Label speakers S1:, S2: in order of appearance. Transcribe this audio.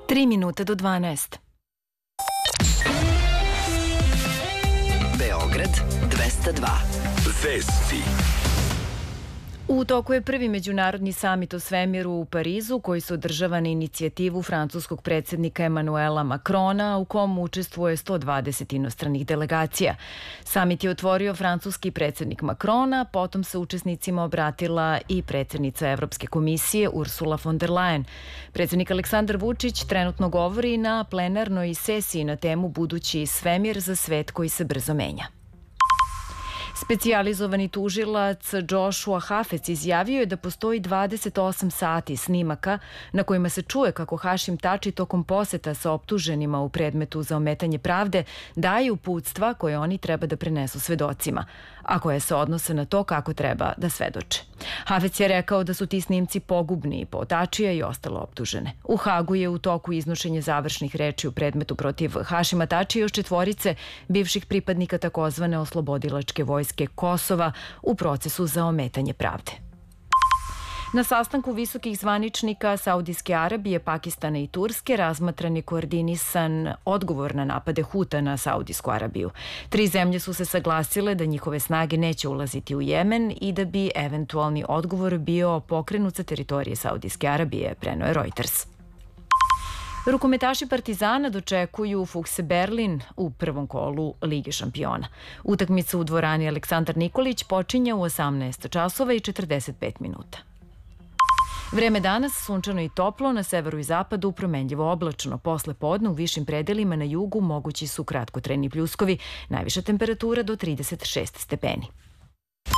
S1: 3 minuta do 12.
S2: Beograd 202. Vesti.
S1: U toku je prvi međunarodni samit o svemiru u Parizu, koji se održava na inicijativu francuskog predsjednika Emanuela Macrona, u kom učestvuje 120 inostranih delegacija. Samit je otvorio francuski predsjednik Macrona, potom se učesnicima obratila i predsjednica Evropske komisije Ursula von der Leyen. Predsjednik Aleksandar Vučić trenutno govori na plenarnoj sesiji na temu Budući svemir za svet koji se brzo menja. Specijalizovani tužilac Joshua Hafec izjavio je da postoji 28 sati snimaka na kojima se čuje kako Hašim Tači tokom poseta sa optuženima u predmetu za ometanje pravde daje uputstva koje oni treba da prenesu svedocima, a koje se odnose na to kako treba da svedoče. Hafec je rekao da su ti snimci pogubni po Tačija i ostalo optužene. U Hagu je u toku iznošenje završnih reči u predmetu protiv Hašima Tačija i još 4 bivših pripadnika takozvane oslobodilačke vojske Kosova u procesu za ometanje pravde. Na sastanku visokih zvaničnika Saudijske Arabije, Pakistana i Turske razmatran je koordinisan odgovor na napade Huta na Saudijsku Arabiju. 3 zemlje su se saglasile da njihove snage neće ulaziti u Jemen i da bi eventualni odgovor bio pokrenut sa teritorije Saudijske Arabije, preneo je Reuters. Rukometaši Partizana dočekuju Fukse Berlin u prvom kolu Lige šampiona. Utakmica u dvorani Aleksandar Nikolić počinje u 18 časova i 45 minuta. Vreme danas sunčano i toplo, na severu i zapadu promenljivo oblačno. Posle podne u višim predelima na jugu mogući su kratkotrajni pljuskovi, najviša temperatura do 36 stepeni.